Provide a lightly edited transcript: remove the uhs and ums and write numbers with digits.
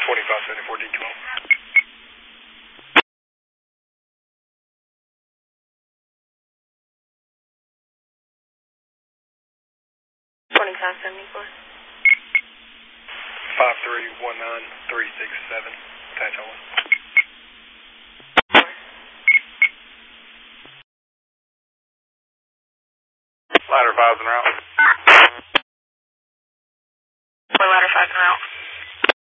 2574 D12. Five three 19367. Attach on. Ladder 5's en route.